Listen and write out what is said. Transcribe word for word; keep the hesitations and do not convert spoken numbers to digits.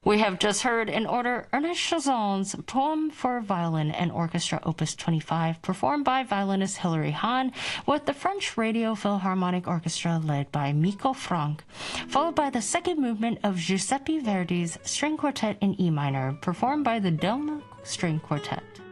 We have just heard in order Ernest Chazon's Poem for Violin and Orchestra Opus twenty-five, performed by violinist Hilary Hahn with the French Radio Philharmonic Orchestra led by Michael Frank, followed by the second movement of Giuseppe Verdi's String Quartet in E minor, performed by the Delna String Quartet.